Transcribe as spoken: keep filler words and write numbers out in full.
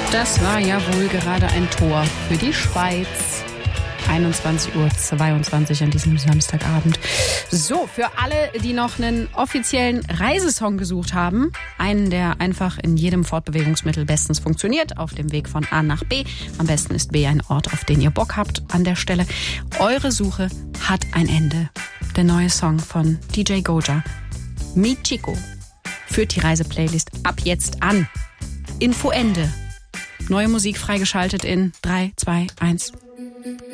Das war ja wohl gerade ein Tor für die Schweiz. einundzwanzig Uhr zweiundzwanzig an diesem Samstagabend. So, für alle, die noch einen offiziellen Reisesong gesucht haben, einen, der einfach in jedem Fortbewegungsmittel bestens funktioniert, auf dem Weg von A nach B. Am besten ist B ein Ort, auf den ihr Bock habt an der Stelle. Eure Suche hat ein Ende. Der neue Song von D J Goja, Mi Chico, führt die Reiseplaylist ab jetzt an. Info Ende. Neue Musik freigeschaltet in drei, zwei, eins.